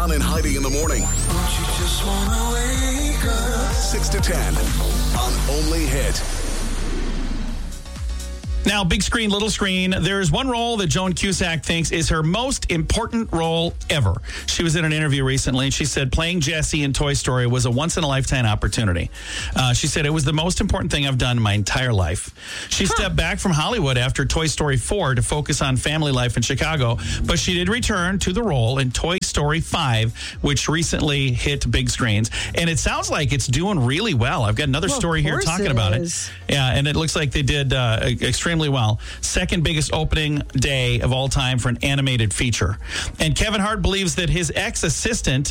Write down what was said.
John and Heidi in the morning. Don't you just wanna wake up? 6 to 10 on Only Hit. Now, big screen, little screen. There's one role that Joan Cusack thinks is her most important role ever. She was in an interview recently, and she said playing Jessie in Toy Story was a once-in-a-lifetime opportunity. She said it was the most important thing I've done in my entire life. She stepped back from Hollywood after Toy Story 4 to focus on family life in Chicago, but she did return to the role in Toy Story 5, which recently hit big screens. And it sounds like it's doing really well. I've got another story here talking about it. Yeah, and it looks like they did extremely well. Second biggest opening day of all time for an animated feature. And Kevin Hart believes that his ex-assistant